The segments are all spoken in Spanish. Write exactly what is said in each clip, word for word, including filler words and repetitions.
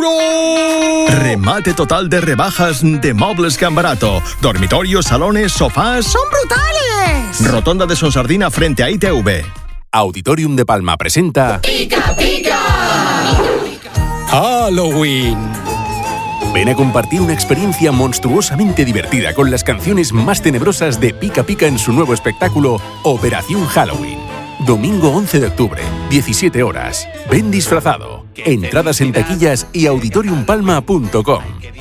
Remate total de rebajas de Mobles Can Barato. Dormitorios, salones, sofás. ¡Son brutales! Rotonda de Sonsardina frente a I T V. Auditorium de Palma presenta... ¡Pica, pica! ¡Halloween! Ven a compartir una experiencia monstruosamente divertida con las canciones más tenebrosas de Pica Pica en su nuevo espectáculo Operación Halloween. Domingo once de octubre, diecisiete horas. Ven disfrazado. Entradas en taquillas y auditorium palma punto com.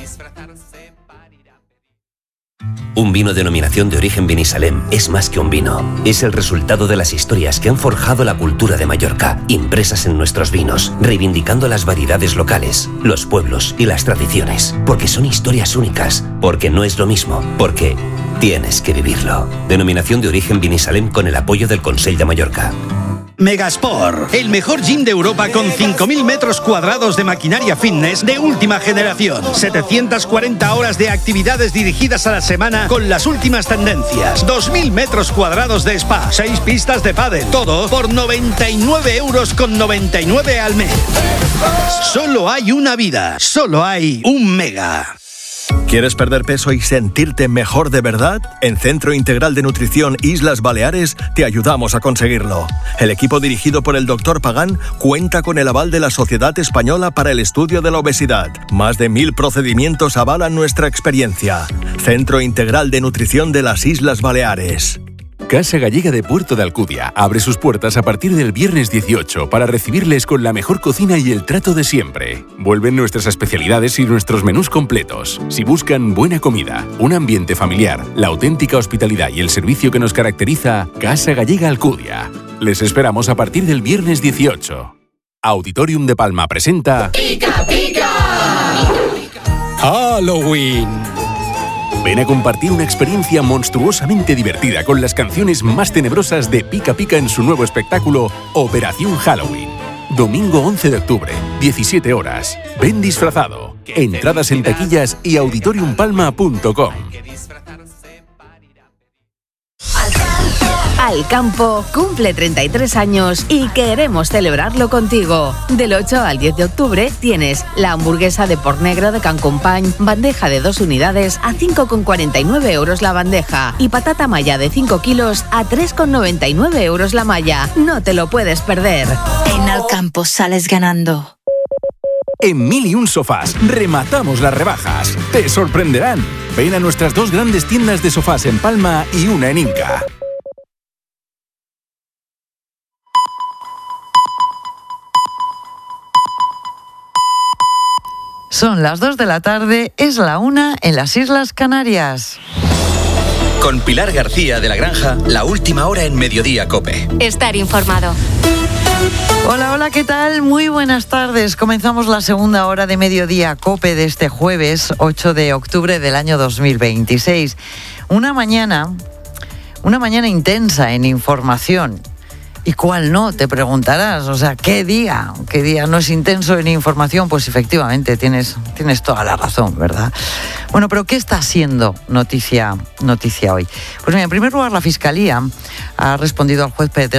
Un vino denominación de origen Vinisalem es más que un vino. Es el resultado de las historias que han forjado la cultura de Mallorca, impresas en nuestros vinos, reivindicando las variedades locales, los pueblos y las tradiciones. Porque son historias únicas, porque no es lo mismo, porque tienes que vivirlo. Denominación de origen Vinisalem con el apoyo del Consell de Mallorca. Megasport, el mejor gym de Europa con cinco mil metros cuadrados de maquinaria fitness de última generación. setecientas cuarenta horas de actividades dirigidas a la semana con las últimas tendencias. dos mil metros cuadrados de spa, seis pistas de pádel, todo por noventa y nueve euros con noventa y nueve al mes. Solo hay una vida, solo hay un Mega. ¿Quieres perder peso y sentirte mejor de verdad? En Centro Integral de Nutrición Islas Baleares te ayudamos a conseguirlo. El equipo dirigido por el doctor Pagán cuenta con el aval de la Sociedad Española para el Estudio de la Obesidad. Más de mil procedimientos avalan nuestra experiencia. Centro Integral de Nutrición de las Islas Baleares. Casa Gallega de Puerto de Alcudia abre sus puertas a partir del viernes dieciocho para recibirles con la mejor cocina y el trato de siempre. Vuelven nuestras especialidades y nuestros menús completos. Si buscan buena comida, un ambiente familiar, la auténtica hospitalidad y el servicio que nos caracteriza, Casa Gallega Alcudia. Les esperamos a partir del viernes dieciocho. Auditorium de Palma presenta... ¡Pica, pica! ¡Halloween! Ven a compartir una experiencia monstruosamente divertida con las canciones más tenebrosas de Pica Pica en su nuevo espectáculo Operación Halloween. Domingo once de octubre, diecisiete horas. Ven disfrazado. Entradas en taquillas y auditorium palma punto com. Alcampo cumple treinta y tres años y queremos celebrarlo contigo. Del ocho al diez de octubre tienes la hamburguesa de porc negro de Can Company, bandeja de dos unidades a cinco con cuarenta y nueve euros la bandeja y patata malla de cinco kilos a tres con noventa y nueve euros la malla. No te lo puedes perder. En Alcampo sales ganando. En Mil y Un Sofás rematamos las rebajas. Te sorprenderán. Ven a nuestras dos grandes tiendas de sofás en Palma y una en Inca. Son las dos de la tarde, es la una en las Islas Canarias. Con Pilar García de la Granja, la última hora en Mediodía COPE. Estar informado. Hola, hola, ¿qué tal? Muy buenas tardes. Comenzamos la segunda hora de Mediodía COPE de este jueves, ocho de octubre del año dos mil veintiséis. Una mañana, una mañana intensa en información. ¿Y cuál no? Te preguntarás. O sea, ¿qué día? ¿Qué día no es intenso en información? Pues efectivamente, tienes, tienes toda la razón, ¿verdad? Bueno, pero ¿qué está siendo noticia, noticia hoy? Pues mira, en primer lugar, la Fiscalía ha respondido al juez Pedro